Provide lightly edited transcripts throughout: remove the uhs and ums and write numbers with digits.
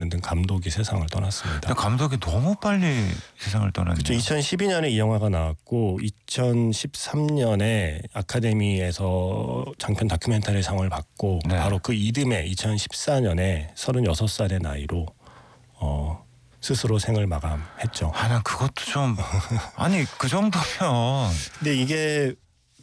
등 감독이 세상을 떠났습니다. 감독이 너무 빨리 세상을 떠났네요. 그렇죠. 2012년에 이 영화가 나왔고 2013년에 아카데미에서 장편 다큐멘터리 상을 받고 네. 바로 그 이듬해 2014년에 36살의 나이로 스스로 생을 마감했죠. 난 그것도 좀 아니 그 정도면 근데 이게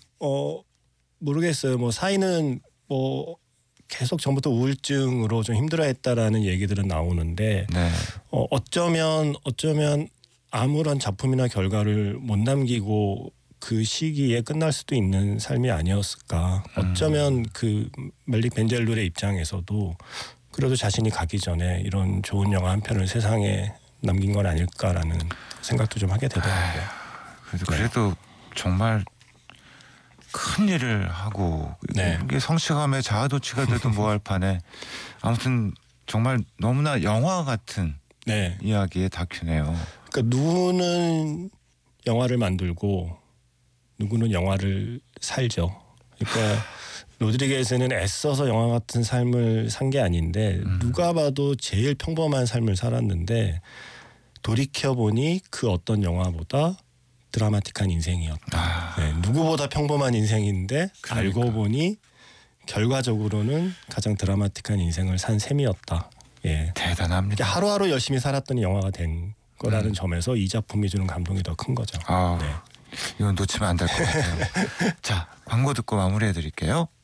모르겠어요. 뭐 사인은 뭐 계속 전부터 우울증으로 좀 힘들어했다라는 얘기들은 나오는데 네. 어쩌면 아무런 작품이나 결과를 못 남기고 그 시기에 끝날 수도 있는 삶이 아니었을까. 어쩌면 그 멜릭 벤젤룰의 입장에서도 그래도 자신이 가기 전에 이런 좋은 영화 한 편을 세상에 남긴 건 아닐까라는 생각도 좀 하게 되더라고요. 그래도 정말 큰 일을 하고 네. 이게 성취감에 자아도취가 돼도 뭐할 판에 아무튼 정말 너무나 영화 같은 네. 이야기의 다큐네요. 그러니까 누구는 영화를 만들고 누구는 영화를 살죠. 그러니까 로드리게스는 애써서 영화 같은 삶을 산 게 아닌데 누가 봐도 제일 평범한 삶을 살았는데 돌이켜보니 그 어떤 영화보다 드라마틱한 인생이었다. 네, 누구보다 평범한 인생인데 그러니까. 알고 보니 결과적으로는 가장 드라마틱한 인생을 산 셈이었다. 예. 대단합니다. 하루하루 열심히 살았더니 영화가 된 거라는 점에서 이 작품이 주는 감동이 더 큰 거죠. 이건 놓치면 안 될 것 같아요. 자, 광고 듣고 마무리해드릴게요.